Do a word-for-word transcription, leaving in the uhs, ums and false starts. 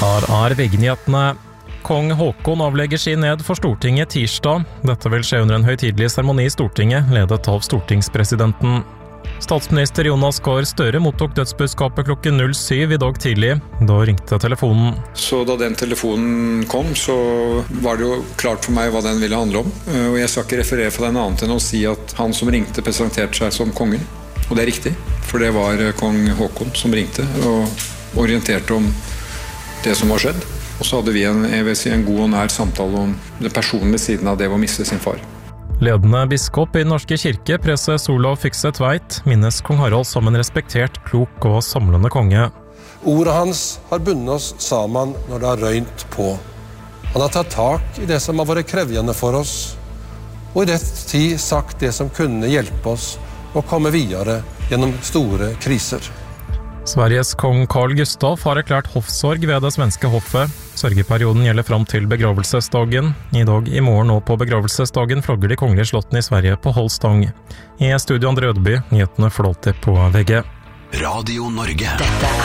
Her er VG-nyhetene. Kong Håkon avlegger sin ned for Stortinget tirsdag. Dette vil skje under en høytidelig seremoni i Stortinget, ledet av stortingspresidenten. Statsminister Jonas Gahr Støre mottok dødsbudskapet klokken null syv i dag tidlig. Da ringte telefonen. Så da den telefonen kom, så var det jo klart for meg hva den ville handle om. Og jeg skal ikke referere for den annet enn å si at han som ringte presenterte seg som kongen. Og det er riktig, for det var kong Håkon som ringte og orienterte om det som var skjedd. Og så hadde vi en, jeg vil si, en god og nær samtale om den personlige siden av det å miste sin far. Ledende biskop i Den norske kirke, preses Olav Fykse Tveit, minnes kong Harald som en respektert, klok og samlende konge. Ordet hans har bundet oss sammen når det har røynt på. Han har tatt tak i det som har vært krevjende for oss, og i rett tid sagt det som kunne hjelpe oss å komme videre gjennom store kriser. Sveriges kong Carl Gustaf har erklært hoffsorg ved det svenske hoffet. Sørgeperioden gjelder fram til begravelsesdagen. I dag, i morgen og på begravelsesdagen flagger de kongelige slottene i Sverige på halv stang. I studio Andre Ødeby, nyhetene får alltid på V G. Radio Norge. Dette